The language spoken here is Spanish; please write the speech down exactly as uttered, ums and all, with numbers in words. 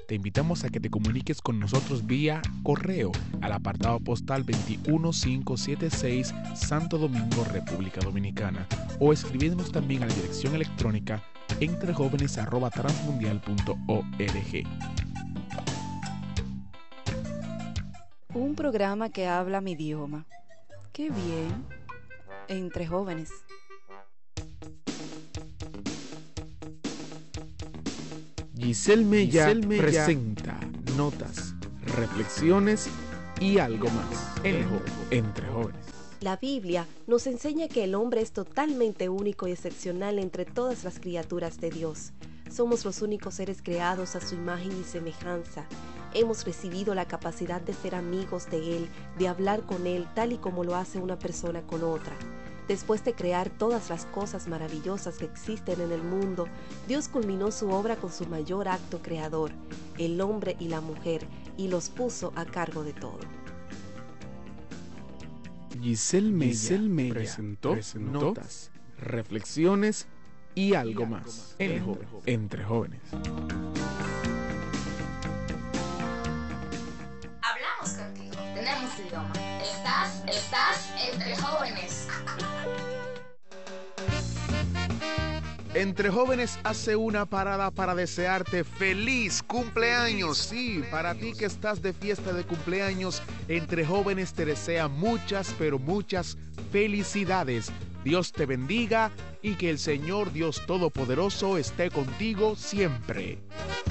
te invitamos a que te comuniques con nosotros vía correo al apartado postal veintiuno mil quinientos setenta y seis, Santo Domingo, República Dominicana, o escribiéndonos también a la dirección electrónica entrejóvenes arroba transmundial punto org. Un programa que habla mi idioma. ¡Qué bien! Entre jóvenes. Giselle Mella, Giselle Mella presenta notas, reflexiones y algo más en Entre Jóvenes. La Biblia nos enseña que el hombre es totalmente único y excepcional entre todas las criaturas de Dios. Somos los únicos seres creados a su imagen y semejanza. Hemos recibido la capacidad de ser amigos de Él, de hablar con Él tal y como lo hace una persona con otra. Después de crear todas las cosas maravillosas que existen en el mundo, Dios culminó su obra con su mayor acto creador, el hombre y la mujer, y los puso a cargo de todo. Giselle Mella, Giselle Mella presentó, presentó notas, reflexiones y algo, y algo más, más en Entre, Entre Jóvenes. Hablamos contigo, tenemos tu idioma. Estás, estás entre jóvenes. Entre Jóvenes hace una parada para desearte feliz cumpleaños. Sí, para ti que estás de fiesta de cumpleaños, Entre Jóvenes te desea muchas, pero muchas felicidades. Dios te bendiga y que el Señor Dios Todopoderoso esté contigo siempre.